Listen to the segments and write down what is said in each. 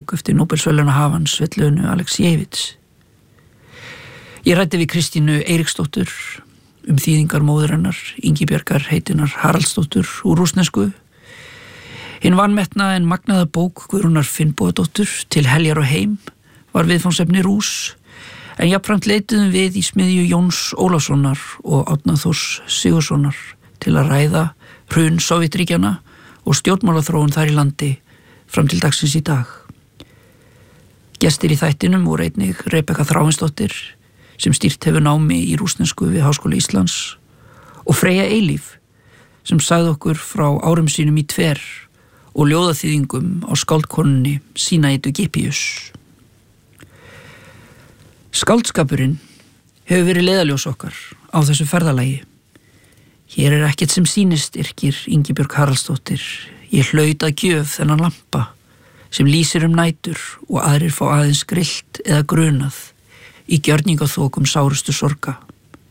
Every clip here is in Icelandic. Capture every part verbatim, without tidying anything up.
bók eftir Nóbelsverðlaunahafan Svetlönu Aleksijevits. Ég ræddi við Kristínu Eiríksdóttur um þýðingar móður hennar, Ingibjargar heitinnar Haraldsdóttur úr rússnesku. Hinn vanmetna en magnaða bók Guðrúnar Finnbogadóttur Til heljar og heim var viðfangsefni Rúss, en jafnframt leituðum við í smiðju Jóns Ólafssonar og Árna Þórs Sigurðssonar til að ræða hrun Sovétríkjanna og stjórnmálaþróun þar í landi fram til dagsins í dag. Gestir í þættinum voru einnig Rebekka Þráinsdóttir, sem stýrt hefur námi í rússnesku við Háskóla Íslands, og Freyja Eilíf, sem sagði okkur frá árum sínum í Tver og ljóðaþýðingum á skáldkonunni Sinaídu Gipius. Skáldskapurinn hefur verið leiðaljós okkar á þessu ferðalagi. Hér er ekkert sem sýnist, yrkir Ingibjörg Haraldsdóttir. Ég hlaut að gjöf þennan lampa sem lýsir um nætur og aðrir fá aðeins grillt eða grunað í gjörningaþokum sárustu sorga.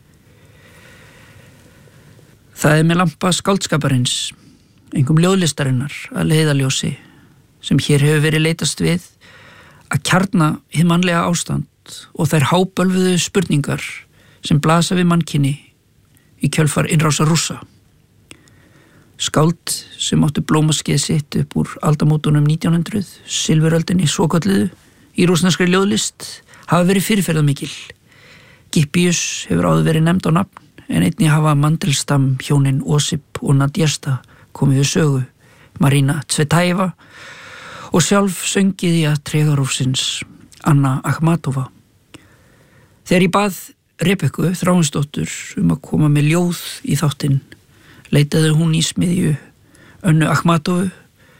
Það er með lampa skáldskaparins, einkum ljóðlistarinnar að leiðaljósi, sem hér hefur verið leitast við að kjarna hið mannlega ástand og þær hábölvuðu spurningar sem blasa við mannkynni í kjölfar innrása Rússa. Skáld sem áttu blómaskeið sitt upp úr aldamótunum nítján hundruð, silfuröldinni svokölluðu, í rússneskri ljóðlist hafa verið fyrirferðarmikil. Gipius hefur áður verið nefnd á nafn, en einnig hafa Mandelstam hjónin Osip og Nadjesta komið við sögu, Marina Tsvetaeva og sjálf söngiðja Tregarovsins Anna Akhmatova. Þegar ég bað Rebekku Þráinsdóttur um að koma með ljóð í þáttinn, leitaði hún í smiðju Önnu Akhmatovu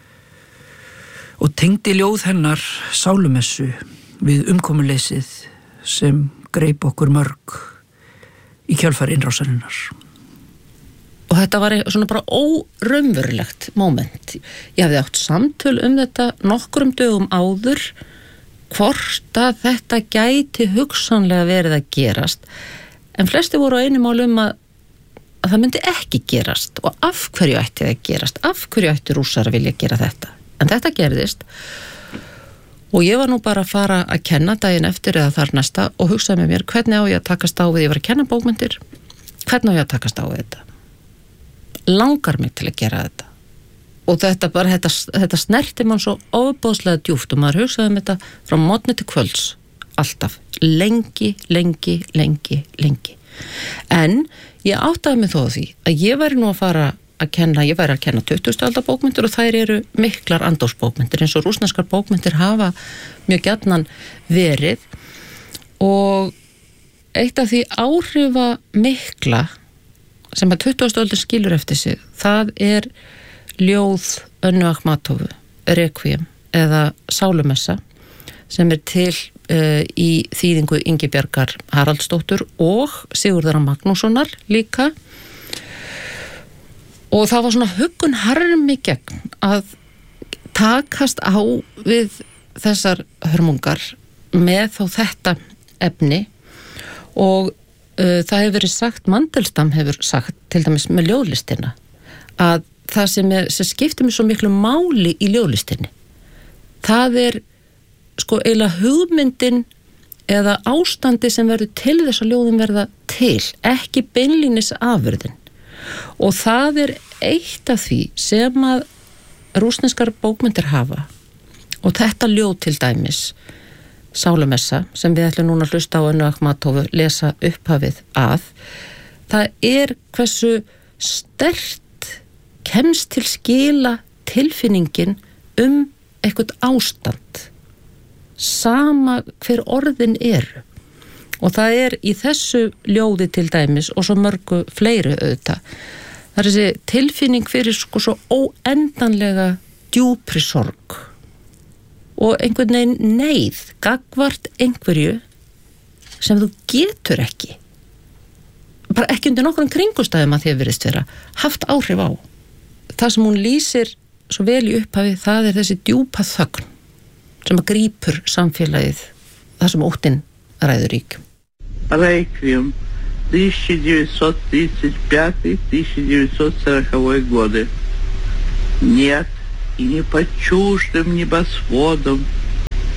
og tengdi ljóð hennar sálumessu við umkomuleysið sem greip okkur mörg í kjölfar innrásarinnar. Og þetta var svona bara óraunverulegt moment. Ég hafði átt samtöl um þetta nokkrum dögum áður, hvort að þetta gæti hugsanlega verið að gerast, en flesti voru á einu máli um að, að það myndi ekki gerast, og af hverju ætti það að gerast, af hverju ætti Rússar að vilja gera þetta. En þetta gerðist, og ég var nú bara að fara að kenna daginn eftir eða þar næsta og hugsaði með mér, hvernig á ég að takast á við, ég var að kenna bókmyndir, hvernig á ég að takast á við þetta? Langar mig til að gera þetta. Og þetta bara, þetta, þetta snerti mann svo ofboðslega djúpt og maður hugsaði um þetta frá morgni til kvölds, alltaf, lengi, lengi, lengi, lengi. En ég áttaði mig þó því að ég væri nú að fara að kenna, ég væri að kenna tuttugustu aldar bókmyndir og þær eru miklar andófsbókmyndir, eins og rússneskar bókmyndir hafa mjög gjarnan verið, og eitt af því áhrifa mikla sem að tuttugustu öldin skilur eftir sig, það er ljóð Önnu Akhmatovu, Requiem eða Sálumessa, sem er til uh, í þýðingu Ingibjargar Haraldsdóttur og Sigurðar Magnússonar líka, og það var svona huggun harmi gegn að takast á við þessar hörmungar með þó þetta efni, og uh, það hefur verið sagt, Mandelstam hefur sagt til dæmis með ljóðlistina, að það sem, er, sem skiptir mig svo miklu máli í ljóðlistinni, það er sko eiginlega hugmyndin eða ástandi sem verður til þess að ljóðin verða til, ekki beinlínis afurðin. Og það er eitt af því sem að rússneskar bókmyndir hafa, og þetta ljóð til dæmis, Sálumessa, sem við ætlum núna að hlusta á Önnu Akhmatovu lesa upphafið að, það er hversu sterkt kemst til skila tilfinningin um eitthvað ástand, sama hver orðin eru. Og það er í þessu ljóði til dæmis, og svo mörgu fleiri auðvitað, það er þessi tilfinning fyrir sko svo óendanlega djúpri sorg og einhvern veginn neyð gagnvart einhverju sem þú getur ekki, bara ekki undir nokkrum kringumstæðum að því að virðist vera haft áhrif á. Það sem hún lýsir svo vel í upphafi, það er þessi djúpa þögn sem að grípur samfélagið, það sem óttinn ræður ríkjum. Requiem, тысяча девятьсот тридцать пятый — тысяча девятьсот сороковой годы. Нет, и не под чуждым небосводом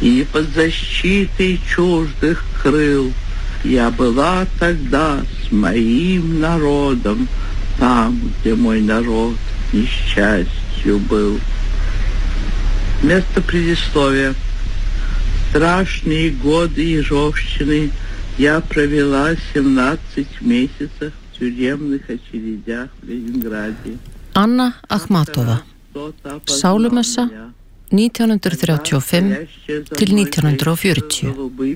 и под защитой чуждых крыл. Я была тогда с моим народом, там, где мой народ несчастью был. Место предисловия. Страшные годы ежовщины я провела семнадцать месяцев в тюремных очередях в Ленинграде. Anna Akhmatova, Sálumessa nítján hundruð þrjátíu og fimm til nítján hundruð fjörutíu.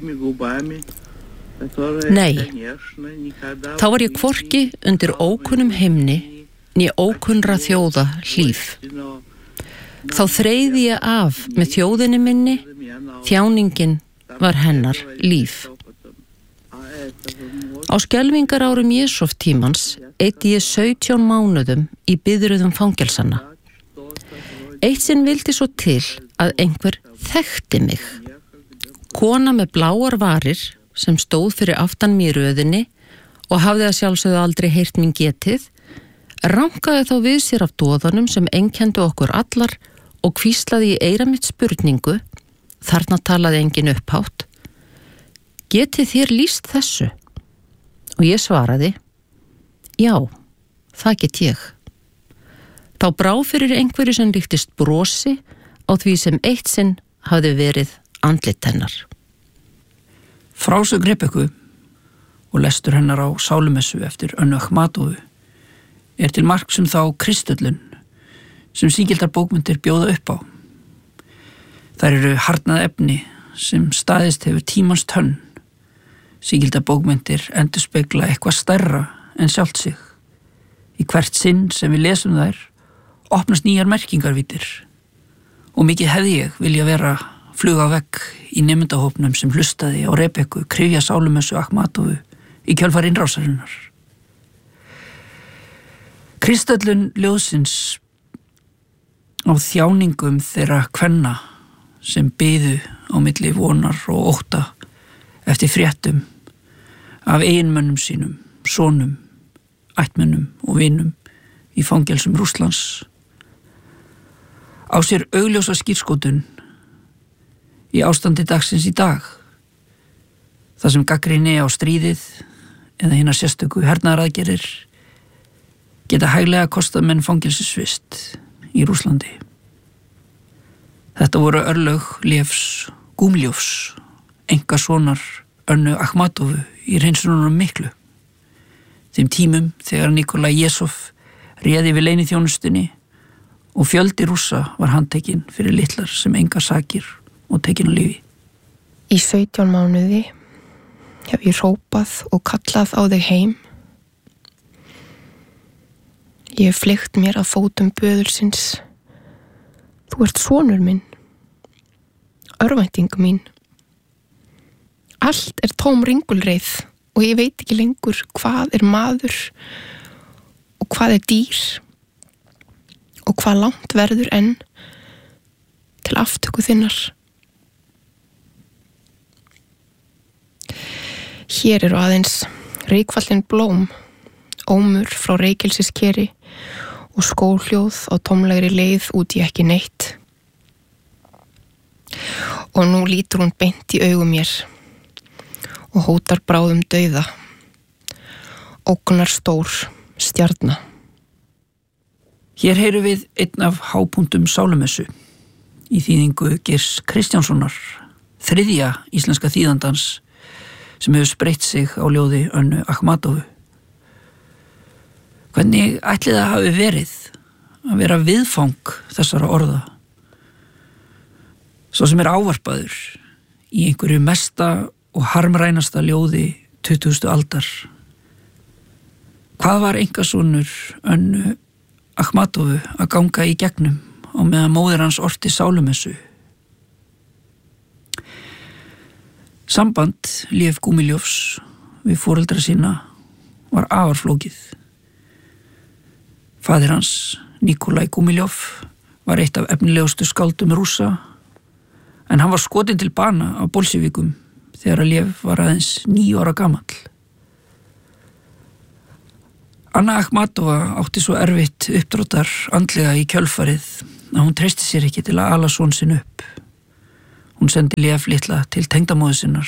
Nei, þá var ég hvorki undir ókunnum himni né ókunnra þjóða hlíf. Þá þreiði ég af með þjóðinni minni, þjáningin var hennar líf. Á skelfingarárum Jesús tímans eyddi ég sautján mánuðum í biðröðum fangelsanna. Eitt sinn vildi svo til að einhver þekkti mig. Kona með bláar varir sem stóð fyrir aftan mér í röðinni og hafði að sjálfsögðu aldrei heyrt mín getið, rankaði þá við sér af doðanum sem einkenndu okkur allar og hvíslaði í eyra mitt spurningu, þarna talaði enginn upphátt: getið þér lýst þessu? Og ég svaraði: já, það get ég. Þá brá fyrir einhverju sem líktist brosi á því sem eitt sinn hafði verið andlit hennar. Frásögn Rebekku og lestur hennar á Sálumessu eftir Önnu Akhmatovu er til marks um þá kristöllun sem sígildar bókmyndir bjóða upp á. Þær eru harnað efni sem staðist hefur tímans tönn. Sígildar bókmyndir endurspegla eitthvað stærra en sjálft sig. Í hvert sinn sem við lesum þær opnast nýjar merkingarvítir og mikið hefði ég vilja vera fluga vegg í nemendahópnum sem hlustaði á Rebekku kryfja Sálumessu Akhmatovu í kjölfar innrásarinnar. Kristöllun ljóðsins á þjáningum þeirra kvenna sem biðu á milli vonar og ótta eftir fréttum af eiginmönnum sínum, sonum, ættmönnum og vinum í fangelsum Rússlands. Á sér augljósa skírskotun í ástandi dagsins í dag, þar sem gagnrýni á stríðið eða hinar sérstöku hernaðaraðgerðir geta hæglega kostað menn fangelsisvist í Rússlandi. Þetta voru örlög Levs Gúmiljovs, einkasonar Önnu Akhmatovu í hreinsununum miklu. Þeim tímum þegar Nikolai Jesov réði við leyniþjónustunni og fjöldi Rússa var handtekinn fyrir litlar sem engar sakir og tekin á lífi. Í sautján mánuði hef ég hrópað og kallað á þig heim. Ég hef fleygt mér að fótum böðulsins. Þú ert sonur minn, örvænting mín. Allt er tóm ringulreið og ég veit ekki lengur hvað er maður og hvað er dýr og hvað langt verður enn til aftöku þinnar. Hér eru aðeins reykfallin blóm, ómur frá reykelsiskeri og skóhljóð á tómlegri leið út í ekki neitt. Og nú lítur hún beint í augum mér og hótar bráðum dauða. Ógnar stór stjarna. Hér heyrum við einn af hápunktum Sálumessu í þýðingu Geirs Kristjánssonar, þriðja íslenska þýðandans sem hefur spreytt sig á ljóði Önnu Akhmatovu. Hvernig ætli það hafi verið að vera viðfang þessara orða? Svo sem er ávarpaður í einhverju mesta og harmrænasta ljóði tuttugustu aldar. Hvað var einkasonur Önnu Akhmatovu að ganga í gegnum á meðan móðir hans orti Sálumessu? Samband Lev Gúmiljovs við foreldra sína var afar flókið. Faðir hans, Nikolai Gúmiljov, var eitt af efnilegustu skáldum Rússa, en hann var skotinn til bana af bolsjevikum þegar Lev var aðeins níu ára gamall. Anna Akhmatova átti svo erfitt uppdráttar andlega í kjölfarið að hún treysti sér ekki til að ala son sinn upp Hún sendi Lev litla til tengdamóður sinnar,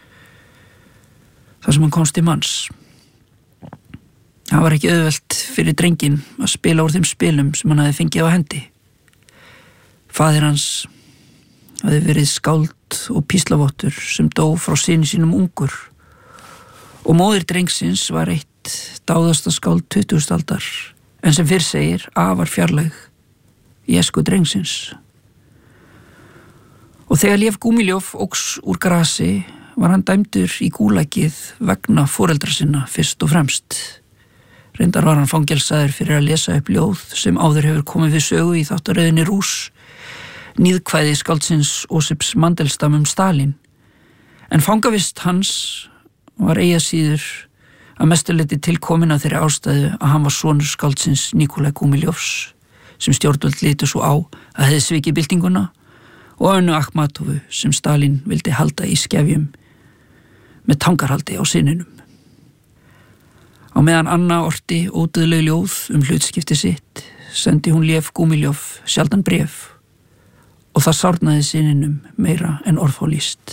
þar sem hann komst til manns. Það var ekki auðvelt fyrir drenginn að spila úr þeim spilum sem hann hafði fengið á hendi. Faðir hans hafði verið skáld og píslavottur sem dó frá syni sínum ungur og móðir drengsins var eitt dáðasta skáld tuttugustu aldar, en sem fyrr segir afar fjarlæg í esku drengsins. Og þegar Lev Gúmiljov óx úr grasi var hann dæmdur í gúlagið vegna foreldra sinna fyrst og fremst. Reyndar var hann fangelsaður fyrir að lesa upp ljóð sem áður hefur komið við sögu í þáttaröðinni Rús, níðkvæði skáldsins Ósips Mandelstam um Stalin. En fangavist hans var eigi að síður að mestuleyti tilkomin af þeirri ástæðu að hann var sonur skáldsins Nikolai Gúmiljovs, sem stjórnvöld litu svo á að hefði svikið byltinguna, og Önnu Akhmatovu sem Stalin vildi halda í skefjum með tangarhaldi á sininum. Á meðan Anna orti ódauðleg ljóð um hlutskipti sitt, sendi hún Lev Gúmiljov sjaldan bréf og það sárnaði sininum meira en orð fá lýst.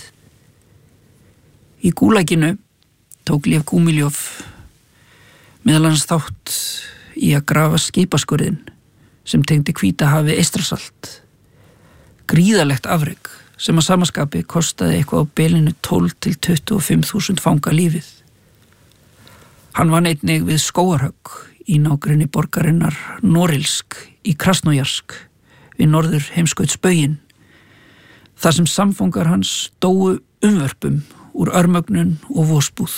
Í gúlaginu tók Lev Gúmiljov meðal annars þátt í að grafa skipaskurðin sem tengdi Hvítahafi Eystrasalt. Gríðarlegt afrek sem að samaskapi kostaði eitthvað á bilinu tólf til tuttugu og fimm þúsund fanga lífið. Hann vann einnig við skógarhögg í nágrenni borgarinnar Norilsk í Krasnojarsk við norður heimskautsbauginn, þar sem samfangar hans dóu umvörpum úr örmögnun og vosbúð.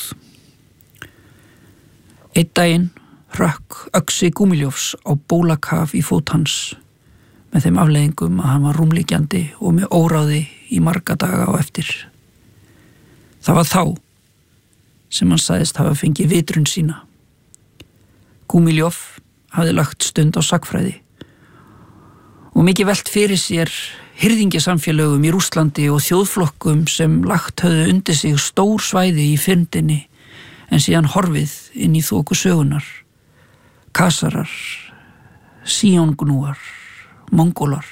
Einn daginn hrökk öxi Gúmiljovs á bólakaf í fót hans, með þeim afleiðingum að hann var rúmliggjandi og með óráði í marga daga á eftir. Það var þá sem hann sagðist hafa fengið vitrun sína. Gúmiljov hafði lagt stund á sagnfræði og mikið velt fyrir sér hirðingjasamfélögum í Rússlandi og þjóðflokkum sem lagt höfðu undir sig stór svæði í fyrndinni en síðan horfið inn í þoku sögunar. Kasarar, Síóngnúar, Mongólar.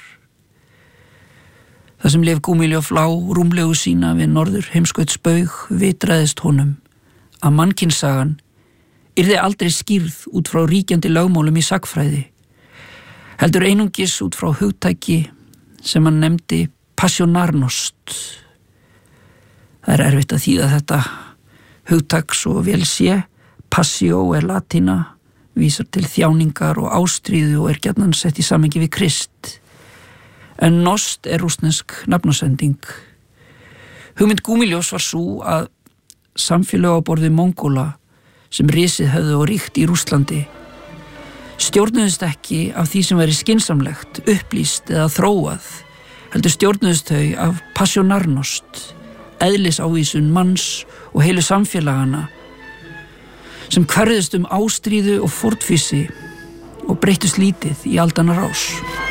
Það sem Lev Gúmiljov lá rúmlegu sína við norður heimskautsbaug vitraðist honum að mannkynssagan yrði aldrei skýrð út frá ríkjandi lögmálum í sagnfræði, heldur einungis út frá hugtæki sem hann nefndi passionarnost. Það er erfitt að þýða þetta hugtak svo vel sé. Passio er latína, vísar til þjáningar og ástríðu og er gjarnan sett í samhengi við Krist. En nost er rússnesk nafnasending. Hugmynd Gúmiljovs var sú að samfélög á borði Mongóla sem risið höfðu og ríkt í Rússlandi stjórnuðust ekki af því sem væri skynsamlegt, upplýst eða þróað, heldur stjórnuðust þau af passionarnost, eðlisávísun manns og heilu samfélagana sem hverðust um ástríðu og fórnfýsi og breyttust lítið í aldanna rás.